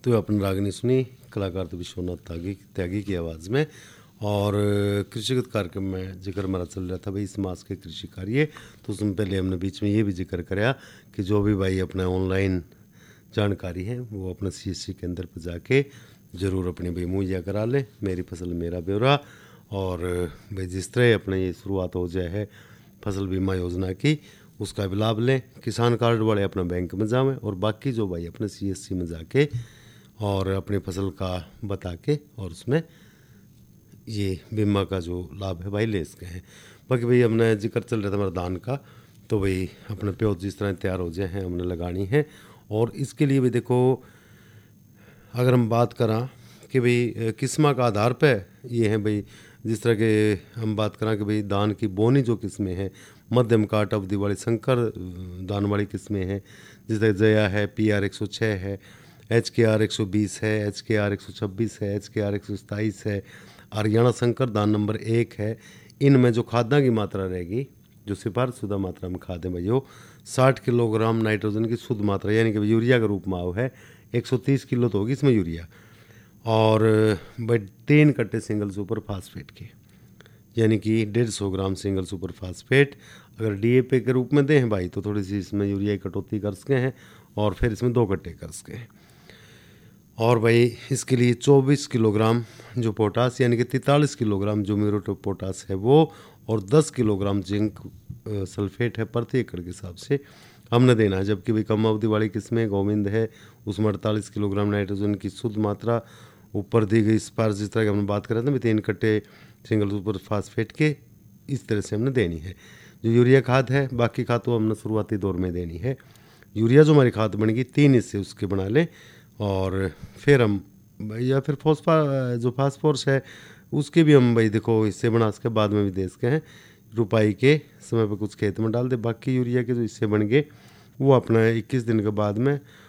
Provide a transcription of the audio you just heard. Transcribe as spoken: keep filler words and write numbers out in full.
तो अपनी रागनी सुनी कलाकार तो विश्वनाथ त्यागी त्यागी की आवाज़ में। और कृषिगत कार्यक्रम में जिक्र हमारा चल रहा था भाई इस मास के कृषि कार्य, तो उसमें पहले हमने बीच में ये भी जिक्र कराया कि जो भी भाई अपना ऑनलाइन जानकारी है वो अपना सी एस सी केंद्र पर जाके ज़रूर अपनी भाई मुहैया करा लें, मेरी फसल मेरा ब्यौरा। और भाई जिस तरह अपने ये शुरुआत हो जाए है फसल बीमा योजना की, उसका भी लाभ लें। किसान कार्ड वाले अपना बैंक में जावें और बाकी जो भाई अपने सी एस सी में जाके और अपनी फसल का बता के और उसमें ये बीमा का जो लाभ है भाई ले सके हैं। बाकी भाई हमने जिक्र चल रहा था हमारा धान का, तो भाई अपने प्योज जिस तरह तैयार हो जाए हैं हमने लगानी है। और इसके लिए भी देखो अगर हम बात करें कि भाई किस्म का आधार पे ये है भाई, जिस तरह के हम बात करें कि भाई धान की बोनी जो किस्में हैं, मध्यम काट अवधि वाली संकर धान वाली किस्में हैं, जिस तरह जया है, पी आर एक सौ छः है, एच के आर एक सौ बीस है, एच के आर एक सौ छब्बीस है, एच के आर एक सौ सताईस है, हरियाणा संकर धान नंबर एक है। इनमें जो खादा की मात्रा रहेगी, जो सिफारिश शुदा मात्रा में खाद है भाई वो साठ किलोग्राम नाइट्रोजन की शुद्ध मात्रा यानी कि यूरिया का रूप में आओ है, एक सौ तीस किलो तो होगी इसमें यूरिया। और भाई तीन कट्टे सिंगल सुपर फास्फेट के यानी कि डेढ़ सौ ग्राम सिंगल सुपर फास्फेट अगर डी ए पी के रूप में दें भाई तो थोड़ी सी इसमें यूरिया की कटौती कर सके हैं और फिर इसमें दो कट्टे कर सके हैं। और भाई इसके लिए चौबीस किलोग्राम जो पोटास यानी कि तैंतालीस किलोग्राम जो म्यूरेट ऑफ पोटास है वो और दस किलोग्राम जिंक सल्फेट है प्रति एकड़ के हिसाब से हमने देना है। जबकि भाई कम अवधि वाली किस्में गोविंद है उसमें अड़तालीस किलोग्राम नाइट्रोजन की शुद्ध मात्रा ऊपर दी गई इस पार जिस तरह की हमने बात करा था तीन कट्टे सिंगल सुपर फास्फेट के इस तरह से हमने देनी है। जो यूरिया खाद है बाकी खाद तो हमने शुरुआती दौर में देनी है। यूरिया जो हमारी खाद बनेगी तीन हिस्से उसके बना लें और फिर हम या फिर फॉस्फा जो फास्फोरस है उसके भी हम भाई देखो हिस्से बना सके बाद में भी दे सके हैं। रुपाई के समय पर कुछ खेत में डाल दे, बाकी यूरिया के जो हिस्से बन गए वो अपना इक्कीस दिन के बाद में